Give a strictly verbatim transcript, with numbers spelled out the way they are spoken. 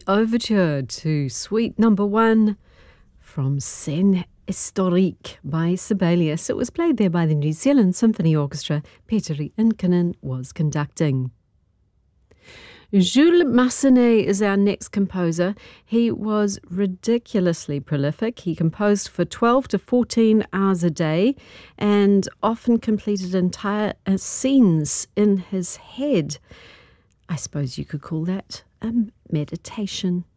overture to Suite Number One from Scène Historique by Sibelius. It was played there by the New Zealand Symphony Orchestra. Petteri Inkinen was conducting. Jules Massenet is our next composer. He was ridiculously prolific. He composed for twelve to fourteen hours a day and often completed entire uh, scenes in his head. I suppose you could call that a meditation.